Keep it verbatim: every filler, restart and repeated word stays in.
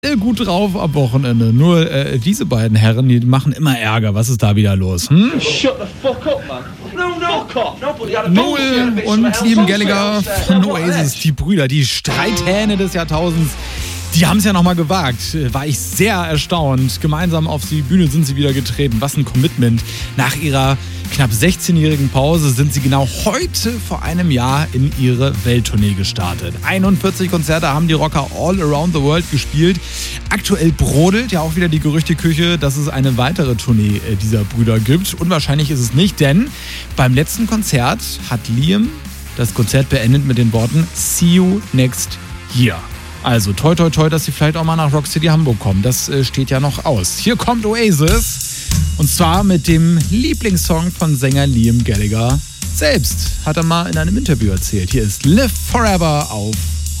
gut drauf am Wochenende. Nur äh, diese beiden Herren, die machen immer Ärger. Was ist da wieder los? Hm? Shut the fuck up, man. No, no, fuck off. Nobody had a Noel und Liam Gallagher von Oasis, die Brüder, die Streithähne des Jahrtausends. Die haben es ja nochmal gewagt. War ich sehr erstaunt. Gemeinsam auf die Bühne sind sie wieder getreten. Was ein Commitment. Nach ihrer knapp sechzehnjährigen Pause sind sie genau heute vor einem Jahr in ihre Welttournee gestartet. einundvierzig Konzerte haben die Rocker all around the world gespielt. Aktuell brodelt ja auch wieder die Gerüchteküche, dass es eine weitere Tournee dieser Brüder gibt. Unwahrscheinlich ist es nicht, denn beim letzten Konzert hat Liam das Konzert beendet mit den Worten "See you next year". Also toi toi toi, dass sie vielleicht auch mal nach Rock City Hamburg kommen. Das äh, steht ja noch aus. Hier kommt Oasis. Und zwar mit dem Lieblingssong von Sänger Liam Gallagher selbst. Hat er mal in einem Interview erzählt. Hier ist Live Forever auf